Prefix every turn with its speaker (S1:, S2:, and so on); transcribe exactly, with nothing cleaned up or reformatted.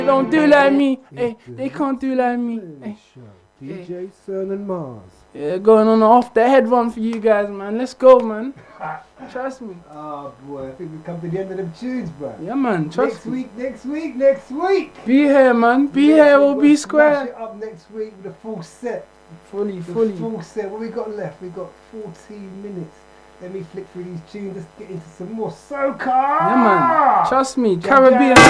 S1: They don't do like me. Hey, they can't do like me. Hey.
S2: D J Cern and Mars.
S1: Yeah, going on off the head one for you guys, man. Let's go, man. Trust me.
S2: Oh boy, I think we come to the end of them tunes, bro.
S1: Yeah, man. Trust
S2: next
S1: me.
S2: week, next week, next week.
S1: Be here, man. Be
S2: next
S1: here.
S2: week,
S1: We'll be square.
S2: Smash it up next week with a full set.
S1: Fully,
S2: The
S1: fully.
S2: full set. What we got left? We got fourteen minutes. Let me flick through these tunes. Let's get into some more soca.
S1: Yeah, man. Trust me.
S2: Jam,
S1: Caribbean.
S2: jam.